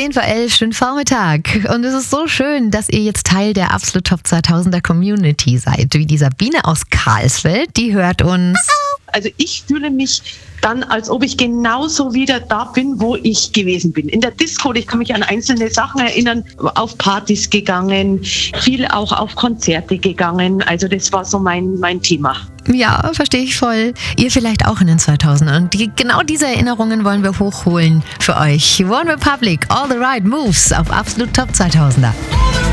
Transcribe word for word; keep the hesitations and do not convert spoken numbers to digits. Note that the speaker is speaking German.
zehn vor elf, schönen Vormittag. Und es ist so schön, dass ihr jetzt Teil der Absolut Top zweitausender Community seid. Wie die Sabine aus Karlsfeld, die hört uns. Also ich fühle mich dann, als ob ich genauso wieder da bin, wo ich gewesen bin. In der Disco, ich kann mich an einzelne Sachen erinnern, auf Partys gegangen, viel auch auf Konzerte gegangen. Also das war so mein, mein Thema. Ja, verstehe ich voll. Ihr vielleicht auch in den zweitausendern. Und die, genau diese Erinnerungen wollen wir hochholen für euch. One Republic, All the Right Moves auf Absolut Top zweitausender.